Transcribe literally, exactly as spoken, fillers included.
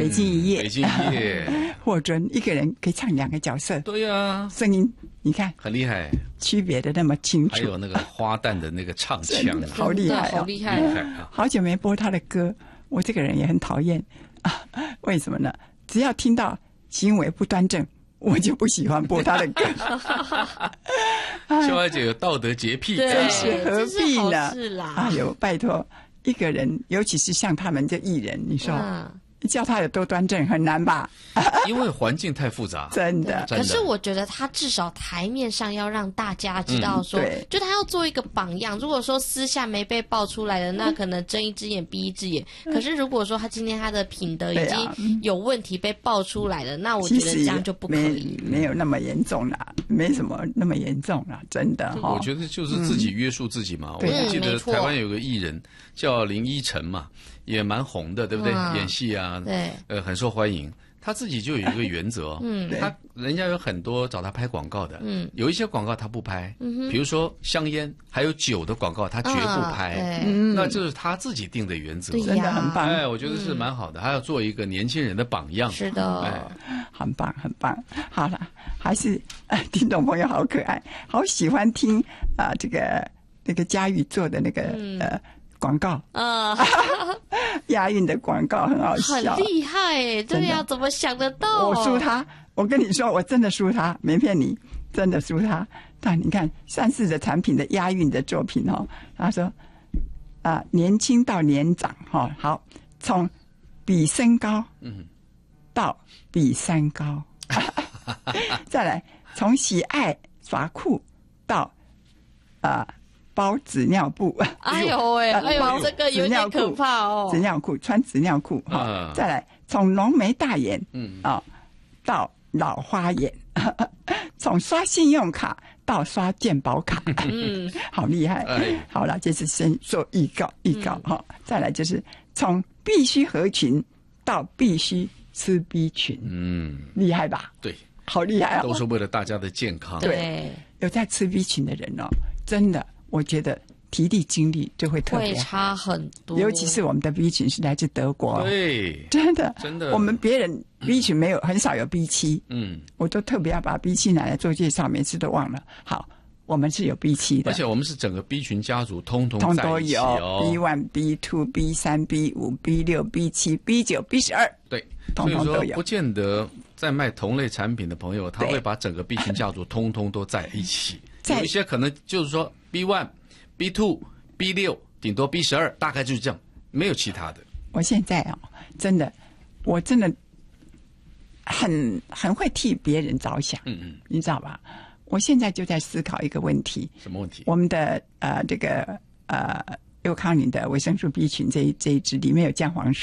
北京一夜， 北京一夜， 霍尊一个人可以唱两个角色， 对呀、啊， 声音你看很厉害， 区别的那么清楚， 还有那个花旦的那个唱腔， 好厉害、哦， 好厉害， 厉害啊！ 好久没播他的歌，我这个人也很讨厌啊，为什么呢？只要听到行为不端正，我就不喜欢播他的歌。 秀华姐有道德洁癖， 对， 真是何必呢？ 是啦， 哎呦，拜托，一个人，尤其是像他们这艺人，你说。 嗯叫他有多端正很难吧？ 因为环境太复杂， 真的。 可是我觉得他至少台面上要让大家知道说， 嗯、 就他要做一个榜样。如果说私下没被爆出来的，那可能睁一只眼闭一只眼。嗯、可是如果说他今天他的品德已经有问题被爆出来了，啊、那我觉得这样就不可以。 没, 没有那么严重啦，没什么那么严重啦，真的哈。 我觉得就是自己约束自己嘛。 嗯、 我记得台湾有个艺人叫林依晨嘛。也蛮红的，对不对？嗯、演戏啊， 对， 呃，很受欢迎。他自己就有一个原则，嗯，他人家有很多找他拍广告的，嗯，有一些广告他不拍，嗯，比如说香烟还有酒的广告，他绝不拍，嗯，那这是他自己定的原则， 真的很棒。 哎，我觉得是蛮好的，他要做一个年轻人的榜样， 是的， 哎， 很棒，很棒。好了，还是呃，听众朋友好可爱，好喜欢听啊、呃，这个那个佳玉做的那个、嗯、呃。广告啊，押韵的广告很好笑， 很厉害哎！对呀、啊，怎么想得到？ 我输他，我跟你说，我真的输他，没骗你，真的输他。但你看三四的产品的押韵的作品哦，他说啊、呃，年轻到年长哈、哦，好，从比身高嗯到比山高，再来从喜爱耍酷到啊。呃包纸尿布， 哎呦喂，哎呦，这个有点可怕哦。 纸尿裤穿纸尿裤哈、嗯，再来从浓眉大眼，嗯啊、哦，到老花眼，从刷信用卡到刷健保卡，嗯，好厉害。哎、好了，这是先做预告，预告哈、嗯，再来就是从必须合群到必须吃 B 群，嗯，厉害吧？ 对， 好厉害哦， 都是为了大家的健康。 对，有在吃 B 群的人哦，真的。我觉得体力精力就会特别会差很多， 尤其是我们的 B 群是来自德国， 对， 真的真的， 我们别人 B 群没有，很少有 B 七，嗯，我都特别要把 B 七拿来做介绍，每次都忘了。好，我们是有 B 七的， 而且我们是整个 B 群家族通通通都有 B 一、B 二、B 三、B 五、B 六、B 七、B 九、B 十二， 对， 通通都有。 不见得在卖同类产品的朋友，他会把整个 B 群家族通通都在一起。有一些可能就是说 B 一、B 二、B 六，顶多 B 十二，大概就是这样，没有其他的。 我现在啊、哦，真的，我真的很很会替别人着想，嗯嗯，你知道吧？我现在就在思考一个问题， 什么问题？ 我们的呃这个呃优康宁的维生素 B 群这一这一支里面有姜黄素。